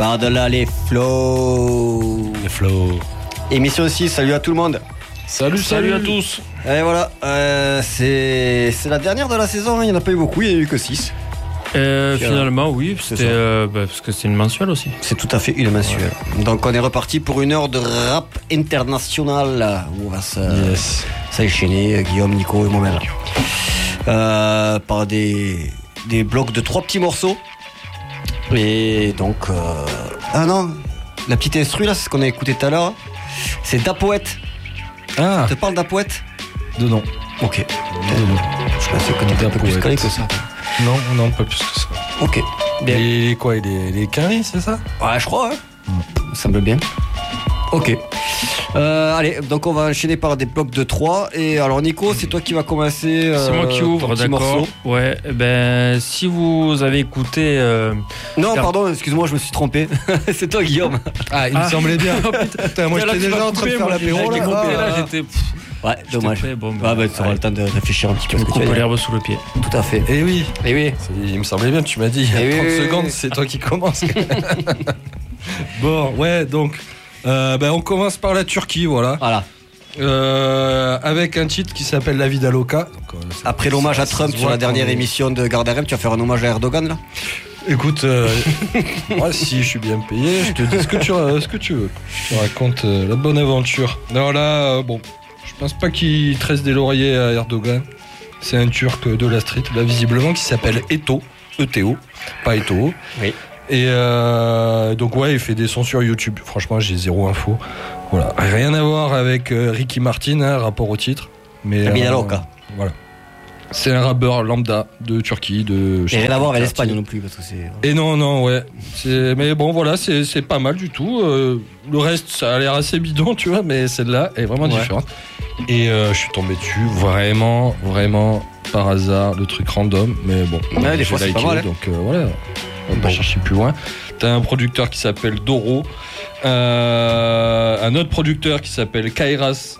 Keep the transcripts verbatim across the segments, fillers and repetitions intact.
Par-delà les flows. Les flows. Émission six, salut à tout le monde. Salut, salut, salut à tous. Et voilà, euh, c'est, c'est la dernière de la saison, hein. Il n'y en a pas eu beaucoup, il n'y en a eu que six. Euh, finalement, oui, c'était, euh, bah, parce que c'est une mensuelle aussi. C'est tout à fait une mensuelle. Ouais. Donc on est reparti pour une heure de rap international où on va yes. s'enchaîner, Guillaume, Nico et moi-même. Euh, par des, des blocs de trois petits morceaux. Et donc... Euh... Ah non, la petite instru là, c'est ce qu'on a écouté tout à l'heure. C'est Dapoète. Ah. Tu te parles Dapoète ? De non. Ok. De non. Je pensais que t'étais un peu plus calé que ça. Non, non, pas plus que ça. Ok. Bien. Et quoi, les, les quinries, c'est ça ? Ouais, je crois, hein. Mm. Ça semble bien. Ok. Euh, allez, donc on va enchaîner par des blocs de trois. Et alors, Nico, c'est toi qui vas commencer. Euh, c'est moi qui ouvre, d'accord. Morceau. Ouais, ben, si vous avez écouté. Euh, non, faire... pardon, excuse-moi, je me suis trompé. C'est toi, Guillaume. Ah, il ah. me semblait bien. Oh, putain, putain, moi, j'étais déjà en train de faire l'apéro. Là, là, là j'étais. Ouais, dommage. Prêt, bon, bah, ah, bah, tu auras le temps de réfléchir un petit peu. Tu me coupes l'herbe sous le pied. Tout à fait. Et oui. Et oui. C'est, il me semblait bien, tu m'as dit. Il y a trente oui, secondes, oui. C'est toi qui commences. Bon, ouais, donc, euh, ben, on commence par la Turquie, voilà. Voilà. Euh, avec un titre qui s'appelle La Vida Loca. Donc, euh, après l'hommage à Trump sur la dernière émission de Garde à Rem, tu vas faire un hommage à Erdogan, là ? Écoute, euh, moi si je suis bien payé, je te dis ce que tu, euh, ce que tu veux. Je te raconte euh, la bonne aventure. Alors là, euh, bon, je pense pas qu'il tresse des lauriers à Erdogan. C'est un Turc de la street, là visiblement, qui s'appelle Eto, E T O, pas Eto. Oui. Et euh, donc ouais, il fait des sons sur YouTube. Franchement, j'ai zéro info. Voilà, rien à voir avec euh, Ricky Martin, hein, rapport au titre. Mais La Vida Loca. Euh, voilà. C'est un rappeur lambda de Turquie, de. Et rien à voir avec l'Espagne non plus, parce que c'est. Et non, non, ouais. C'est... Mais bon, voilà, c'est, c'est pas mal du tout. Euh, le reste, ça a l'air assez bidon, tu vois, mais celle-là est vraiment ouais. différente. Et euh, je suis tombé dessus, vraiment, vraiment par hasard, le truc random, mais bon. Ouais, des fois c'est pas mal. Hein. Donc euh, voilà, on va bon. pas chercher plus loin. T'as un producteur qui s'appelle Doro, euh, un autre producteur qui s'appelle Kairas.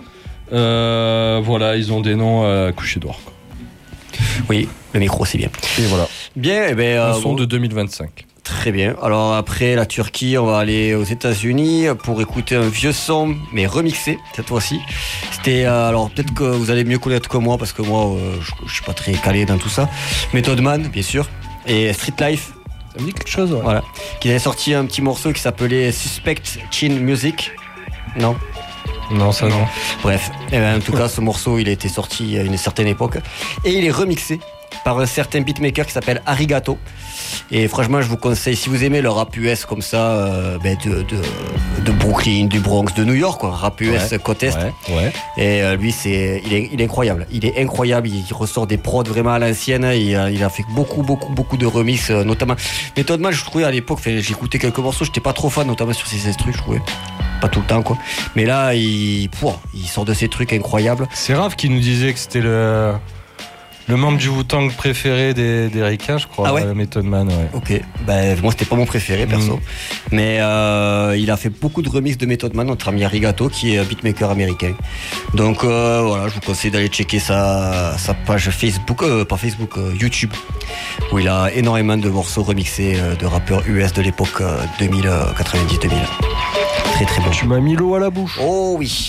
Euh, voilà, ils ont des noms à coucher d'or, quoi. Oui, le micro c'est bien. Et voilà. Bien, et ben. Un euh, son bon, de deux mille vingt-cinq. Très bien. Alors après la Turquie, on va aller aux États-Unis pour écouter un vieux son, mais remixé cette fois-ci. C'était euh, alors peut-être que vous allez mieux connaître que moi parce que moi, euh, je, je suis pas très calé dans tout ça. Method Man, bien sûr, et Street Life. Ça me dit quelque chose. Ouais. Voilà. Qui avait sorti un petit morceau qui s'appelait Suspect Chin Music. Non. Non, ça non. Bref, eh ben, en tout cas, ce morceau, il a été sorti à une certaine époque et il est remixé par un certain beatmaker qui s'appelle Arigato. Et franchement, je vous conseille, si vous aimez le rap U S comme ça, euh, ben de, de, de Brooklyn, du Bronx, de New York, quoi, rap U S ouais, côte Est. Ouais, ouais. Et euh, lui, c'est, il est, il est incroyable. Il est incroyable. Il ressort des prods vraiment à l'ancienne. Il a, il a fait beaucoup, beaucoup, beaucoup de remix, euh, notamment. Method Man, je trouvais à l'époque, j'écoutais quelques morceaux, j'étais pas trop fan, notamment sur ses instrus, je trouvais. Pas tout le temps, quoi. Mais là, il, pouah, il sort de ces trucs incroyables. C'est Raph qui nous disait que c'était le. Le membre du Wu-Tang préféré des, des Ricains, je crois, ah ouais euh, Method Man, ouais. Ok, ben moi c'était pas mon préféré perso, mmh. mais euh, il a fait beaucoup de remixes de Method Man, notre ami Arigato, qui est un beatmaker américain. Donc euh, voilà, je vous conseille d'aller checker sa, sa page Facebook, euh, pas Facebook, euh, YouTube, où il a énormément de morceaux remixés euh, de rappeurs U S de l'époque euh, deux mille quatre-vingt-dix deux mille. Très très bon. Tu m'as mis l'eau à la bouche. Oh oui.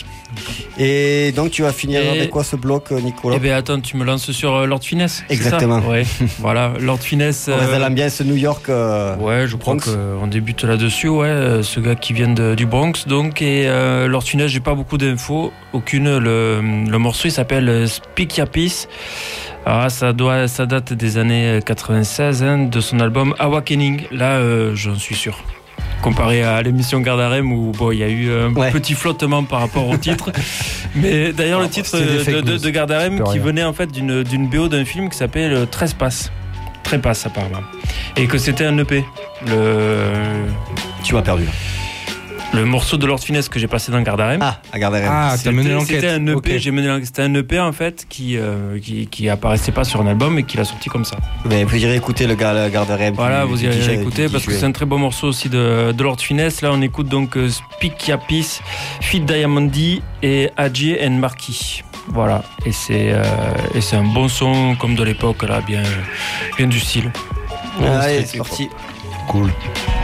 Et donc tu vas finir et avec quoi ce bloc, Nicolas ? Eh bien attends, tu me lances sur euh, Lord Finesse. Exactement. Ouais. Voilà, Lord Finesse. On reste à l'ambiance New York. Euh, ouais, je crois qu'on débute là-dessus. Ouais, ce gars qui vient de, du Bronx, donc et euh, Lord Finesse, j'ai pas beaucoup d'infos, aucune. Le, le morceau il s'appelle Speak Your Peace. Alors ça doit, ça date des années quatre-vingt-seize, hein, de son album Awakening. Là, euh, j'en suis sûr. Comparé à l'émission Garde à Rem où bon il y a eu un ouais. petit flottement par rapport au titre, mais d'ailleurs le titre de, de, de Garde à Rem qui venait en fait d'une, d'une B O d'un film qui s'appelle Trespass, Trespass apparemment, et que c'était un E P. Le... Tu m'as perdu. Le morceau de Lord Finesse que j'ai passé dans Garde à Rem. Ah, à Garde à Rem. Ah, c'était, t'as mené l'enquête. C'était un E P, okay. j'ai mené l'enquête. C'était un E P en fait qui, euh, qui, qui apparaissait pas sur un album mais qui l'a sorti comme ça. Mais vous irez écouter le Garde à Rem. Voilà, vous irez écouter parce que c'est un très beau morceau aussi de, de Lord Finesse. Là, on écoute donc uh, Speak Your Peace, Fit Diamondi et Adji and Marquis. Voilà, et c'est, euh, et c'est un bon son comme de l'époque, là, bien, bien du style. Allez, c'est parti. Cool.